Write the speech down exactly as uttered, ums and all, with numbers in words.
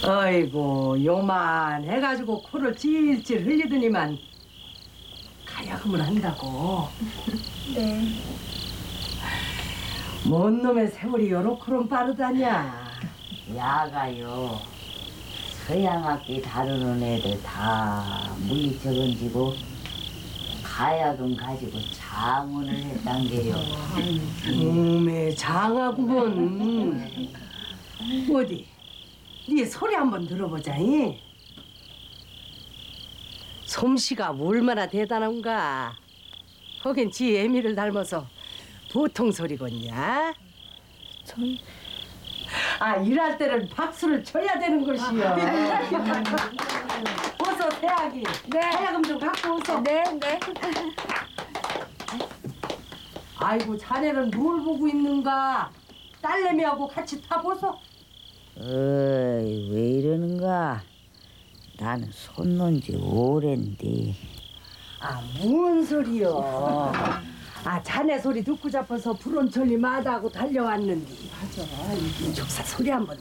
아이고 요만 해가지고 코를 찔찔 흘리더니만 가야금을 한다고. 네. 뭔 놈의 세월이 요렇게럼 빠르다냐. 야가요. 서양악기 다루는 애들 다 물리적은지고 가야금 가지고 장원을 했단 게요. 몸에 장하구먼. 어디 네 소리 한번 들어보자. 이? 솜씨가 얼마나 대단한가. 거긴 지 애미를 닮아서 보통 소리겠냐? 전 아 일할 때는 박수를 쳐야 되는 것이요. 어서 태학이. 네. 하야금 좀 갖고 오소. 네, 네. 아이고 자네는 뭘 보고 있는가? 딸내미하고 같이 타보소. 어이, 왜 이러는가? 나는 손 놓은 지 오랜데. 아, 뭔 소리요? 아, 자네 소리 듣고 잡아서 불온천리 마다하고 달려왔는데. 맞아. 이 족사 소리 한번